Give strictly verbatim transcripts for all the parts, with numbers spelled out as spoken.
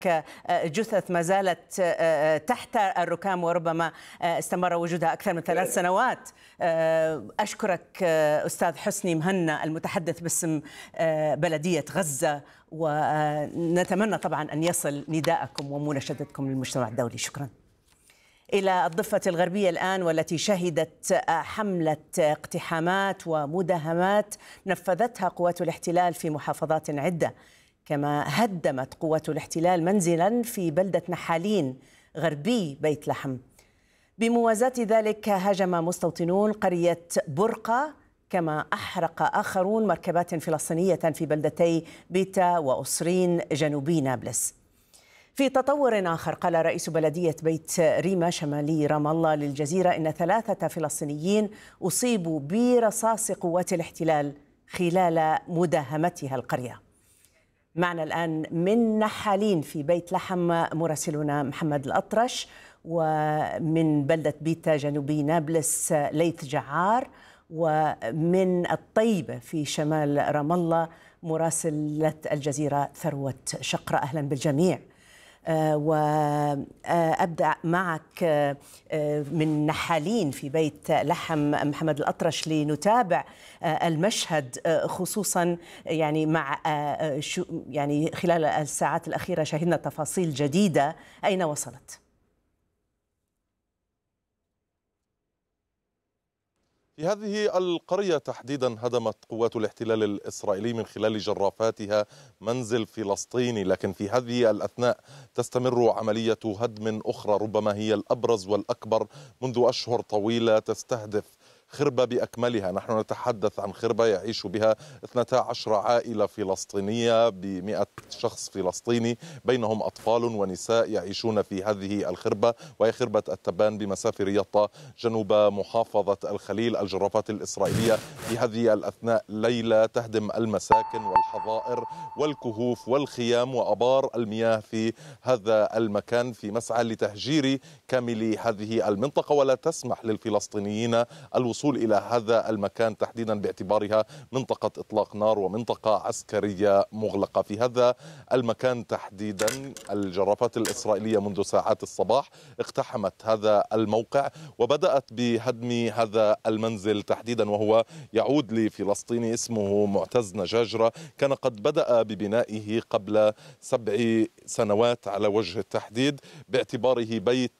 جثث ما زالت تحت الركام وربما استمر وجودها أكثر من ثلاث سنوات. أشكرك أستاذ حسني مهنا المتحدث باسم بلدية غزة، ونتمنى طبعا أن يصل نداءكم ومناشدتكم للمجتمع الدولي. شكرا. إلى الضفة الغربية الآن، والتي شهدت حملة اقتحامات ومداهمات نفذتها قوات الاحتلال في محافظات عدة، كما هدمت قوات الاحتلال منزلا في بلدة نحالين غربي بيت لحم. بموازاة ذلك هاجم مستوطنون قرية برقة، كما أحرق آخرون مركبات فلسطينية في بلدتي بيتا وأسرين جنوبي نابلس. في تطور آخر، قال رئيس بلدية بيت ريمة شمالي رام الله للجزيرة إن ثلاثة فلسطينيين أصيبوا برصاص قوات الاحتلال خلال مداهمتها القرية. معنا الآن من نحالين في بيت لحم مراسلنا محمد الأطرش، ومن بلدة بيتا جنوبي نابلس ليث جعار، ومن الطيبة في شمال رام الله مراسلة الجزيرة ثروة شقرة. أهلا بالجميع. وأبدأ معك من نحالين في بيت لحم محمد الأطرش لنتابع المشهد، خصوصا يعني مع يعني خلال الساعات الأخيرة شهدنا تفاصيل جديدة. أين وصلت؟ في هذه القرية تحديدا هدمت قوات الاحتلال الإسرائيلي من خلال جرافاتها منزل فلسطيني، لكن في هذه الأثناء تستمر عملية هدم أخرى ربما هي الأبرز والأكبر منذ أشهر طويلة، تستهدف خربة بأكملها. نحن نتحدث عن خربة يعيش بها اثنتا عشرة عائلة فلسطينية بمئة شخص فلسطيني، بينهم أطفال ونساء يعيشون في هذه الخربة، وهي خربة التبان بمسافة رياضة جنوب محافظة الخليل. الجرافات الإسرائيلية في هذه الأثناء ليلة تهدم المساكن والحظائر والكهوف والخيام وأبار المياه في هذا المكان في مسعى لتهجير كامل هذه المنطقة، ولا تسمح للفلسطينيين الوصول إلى هذا المكان تحديدا باعتبارها منطقة إطلاق نار ومنطقة عسكرية مغلقة. في هذا المكان تحديدا الجرافات الإسرائيلية منذ ساعات الصباح اقتحمت هذا الموقع وبدأت بهدم هذا المنزل تحديدا، وهو يعود لفلسطيني اسمه معتز نجاجرة، كان قد بدأ ببنائه قبل سبع سنوات على وجه التحديد، باعتباره بيت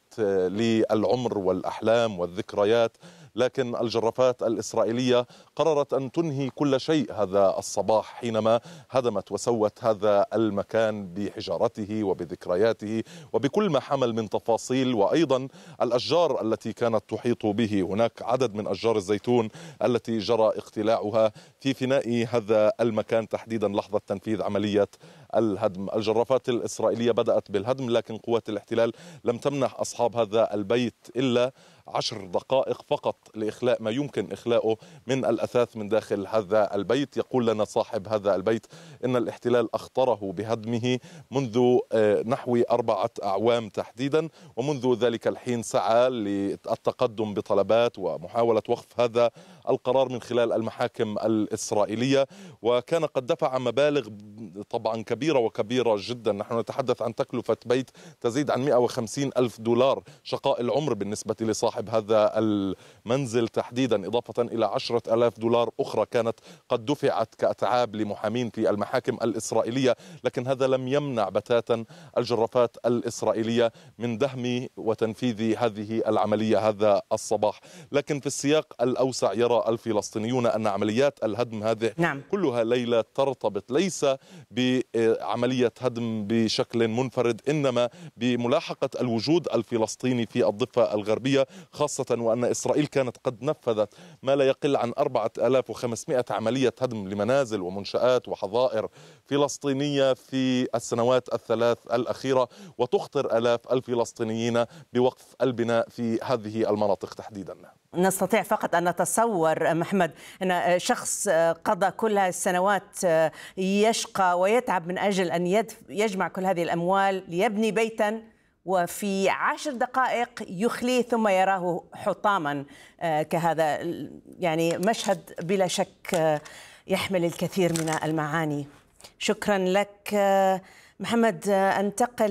للعمر والأحلام والذكريات. لكن الجرافات الإسرائيلية قررت أن تنهي كل شيء هذا الصباح حينما هدمت وسوت هذا المكان بحجارته وبذكرياته وبكل ما حمل من تفاصيل، وأيضا الأشجار التي كانت تحيط به. هناك عدد من أشجار الزيتون التي جرى اقتلاعها في فناء هذا المكان تحديدا لحظة تنفيذ عملية الهدم. الجرافات الإسرائيلية بدأت بالهدم، لكن قوات الاحتلال لم تمنح أصحاب هذا البيت إلا عشر دقائق فقط لإخلاء ما يمكن إخلاؤه من الأثاث من داخل هذا البيت. يقول لنا صاحب هذا البيت إن الاحتلال أخطره بهدمه منذ نحو أربعة أعوام تحديدا، ومنذ ذلك الحين سعى للتقدم بطلبات ومحاولة وقف هذا القرار من خلال المحاكم الإسرائيلية، وكان قد دفع مبالغ طبعا كبيرة وكبيرة جدا. نحن نتحدث عن تكلفة بيت تزيد عن مئة وخمسين ألف دولار، شقاء العمر بالنسبة لصاحب هذا المنزل تحديدا، إضافة إلى عشرة ألاف دولار أخرى كانت قد دفعت كأتعاب لمحامين في المحاكم الإسرائيلية. لكن هذا لم يمنع بتاتا الجرافات الإسرائيلية من دهم وتنفيذ هذه العملية هذا الصباح. لكن في السياق الأوسع يرى الفلسطينيون أن عمليات الهدم هذه نعم. كلها ليلة ترتبط ليس بعملية هدم بشكل منفرد، إنما بملاحقة الوجود الفلسطيني في الضفة الغربية، خاصة وأن إسرائيل كانت قد نفذت ما لا يقل عن أربعة آلاف وخمسمئة عملية هدم لمنازل ومنشآت وحظائر فلسطينية في السنوات الثلاث الأخيرة، وتخطر آلاف الفلسطينيين بوقف البناء في هذه المناطق تحديدا. نستطيع فقط أن نتصور محمد أن شخص قضى كل هذه السنوات يشقى ويتعب من أجل أن يجمع كل هذه الأموال ليبني بيتا، وفي عشر دقائق يخليه ثم يراه حطاما كهذا. يعني مشهد بلا شك يحمل الكثير من المعاني. شكرا لك محمد. أنتقل